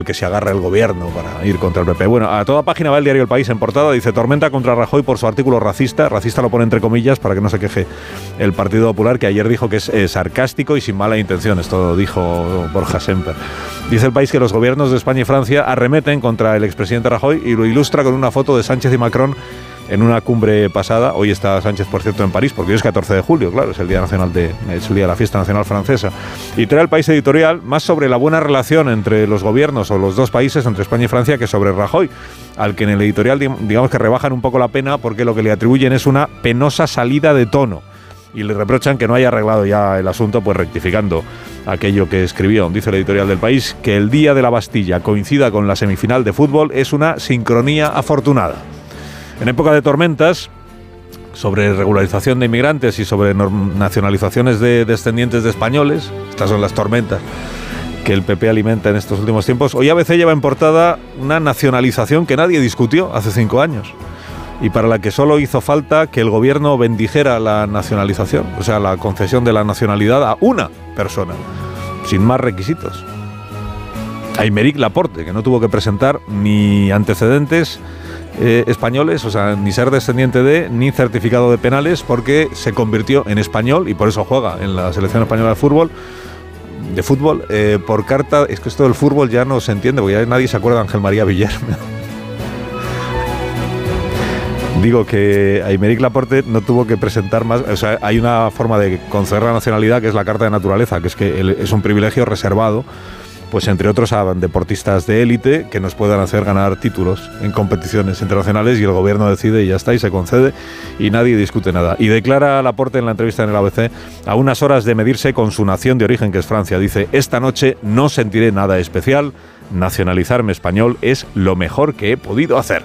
que se agarra el gobierno para ir contra el PP. Bueno, a toda página va el diario El País en portada, dice tormenta contra Rajoy por su artículo racista. Racista lo pone entre comillas para que no se queje el Partido Popular, que ayer dijo que es sarcástico y sin mala intención. Esto dijo Borja Semper. Dice El País que los gobiernos de España y Francia arremeten contra el expresidente Rajoy y lo ilustra con una foto de Sánchez y Macron en una cumbre pasada. Hoy está Sánchez, por cierto, en París, porque hoy es 14 de julio, claro, es el día nacional es el día de la fiesta nacional francesa. Y trae El País editorial más sobre la buena relación entre los gobiernos o los dos países, entre España y Francia, que sobre Rajoy, al que en el editorial digamos que rebajan un poco la pena porque lo que le atribuyen es una penosa salida de tono. Y le reprochan que no haya arreglado ya el asunto, pues rectificando aquello que escribió. Dice el editorial del País que el día de la Bastilla coincida con la semifinal de fútbol es una sincronía afortunada. En época de tormentas, sobre regularización de inmigrantes y sobre nacionalizaciones de descendientes de españoles, estas son las tormentas que el PP alimenta en estos últimos tiempos, hoy ABC lleva en portada una nacionalización que nadie discutió hace 5 años y para la que solo hizo falta que el gobierno bendijera la nacionalización, o sea, la concesión de la nacionalidad a una persona, sin más requisitos. Aymeric Laporte, que no tuvo que presentar ni antecedentes españoles, o sea, ni ser descendiente de, ni certificado de penales, porque se convirtió en español y por eso juega en la selección española de fútbol, por carta. Es que esto del fútbol ya no se entiende, porque ya nadie se acuerda de Ángel María Villar. Digo que Aymeric Laporte no tuvo que presentar más, o sea, hay una forma de conceder la nacionalidad que es la carta de naturaleza, que es que es un privilegio reservado, pues entre otros a deportistas de élite que nos puedan hacer ganar títulos en competiciones internacionales y el gobierno decide y ya está, y se concede y nadie discute nada. Y declara Laporte en la entrevista en el ABC, a unas horas de medirse con su nación de origen, que es Francia, dice: esta noche no sentiré nada especial, nacionalizarme español es lo mejor que he podido hacer.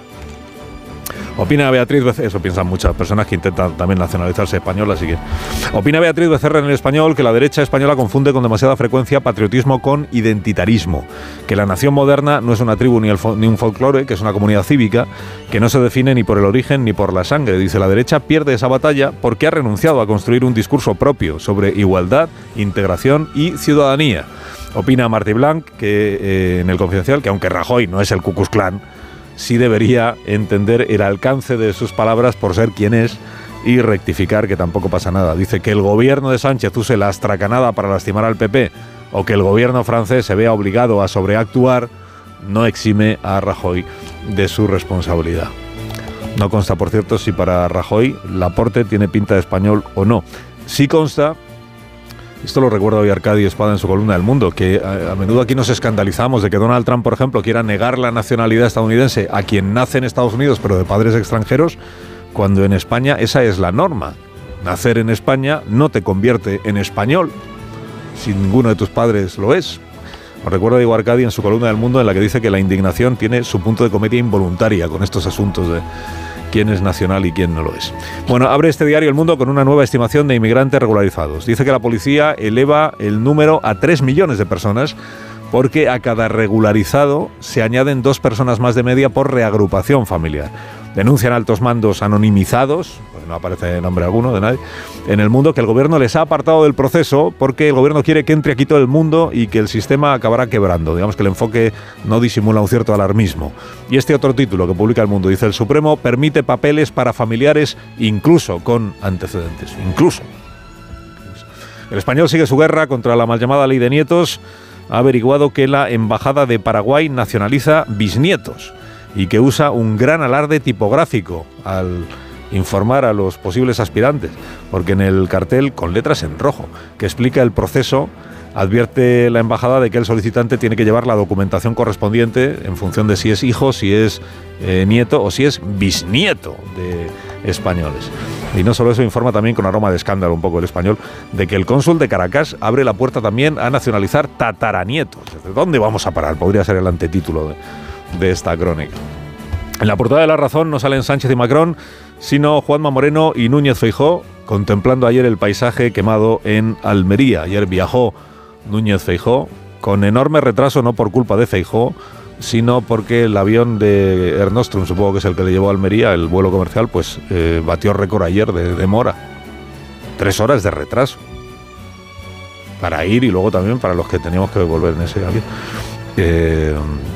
Opina Beatriz Becerra, eso piensan muchas personas que intentan también nacionalizarse español, así que... Opina Beatriz Becerra en El Español que la derecha española confunde con demasiada frecuencia patriotismo con identitarismo, que la nación moderna no es una tribu ni un folclore, que es una comunidad cívica, que no se define ni por el origen ni por la sangre. Dice, la derecha pierde esa batalla porque ha renunciado a construir un discurso propio sobre igualdad, integración y ciudadanía. Opina Martí Blanc que en El Confidencial que aunque Rajoy no es el Ku Klux Klan, sí debería entender el alcance de sus palabras por ser quien es y rectificar que tampoco pasa nada. Dice que el gobierno de Sánchez use la astracanada para lastimar al PP o que el gobierno francés se vea obligado a sobreactuar no exime a Rajoy de su responsabilidad. No consta, por cierto, si para Rajoy Laporte tiene pinta de español o no. Sí consta, esto lo recuerda hoy Arcadio Espada en su columna del Mundo, que a menudo aquí nos escandalizamos de que Donald Trump, por ejemplo, quiera negar la nacionalidad estadounidense a quien nace en Estados Unidos pero de padres extranjeros, cuando en España esa es la norma. Nacer en España no te convierte en español si ninguno de tus padres lo es. Os recuerda Diego Arcadi en su columna del Mundo, en la que dice que la indignación tiene su punto de comedia involuntaria con estos asuntos de quién es nacional y quién no lo es. Bueno, abre este diario El Mundo con una nueva estimación de inmigrantes regularizados. Dice que la policía eleva el número a 3 millones de personas porque a cada regularizado se añaden 2 personas más de media por reagrupación familiar. Denuncian altos mandos anonimizados, pues no aparece nombre alguno de nadie, en El Mundo, que el gobierno les ha apartado del proceso porque el gobierno quiere que entre aquí todo el mundo y que el sistema acabará quebrando. Digamos que el enfoque no disimula un cierto alarmismo. Y este otro título que publica El Mundo dice: el Supremo permite papeles para familiares incluso con antecedentes. Incluso. El Español sigue su guerra contra la mal llamada ley de nietos. Ha averiguado que la Embajada de Paraguay nacionaliza bisnietos y que usa un gran alarde tipográfico al informar a los posibles aspirantes, porque en el cartel, con letras en rojo, que explica el proceso, advierte la embajada de que el solicitante tiene que llevar la documentación correspondiente en función de si es hijo, si es nieto o si es bisnieto de españoles. Y no solo eso, informa también con aroma de escándalo un poco El Español de que el cónsul de Caracas abre la puerta también a nacionalizar tataranietos. ¿De dónde vamos a parar? Podría ser el antetítulo de esta crónica. En la portada de La Razón no salen Sánchez y Macron, sino Juanma Moreno y Núñez Feijóo, contemplando ayer el paisaje quemado en Almería. Ayer viajó Núñez Feijóo, con enorme retraso, no por culpa de Feijóo, sino porque el avión de Air Nostrum, supongo que es el que le llevó a Almería, el vuelo comercial, pues batió récord ayer de demora. 3 horas de retraso para ir y luego también para los que teníamos que volver en ese avión. eh,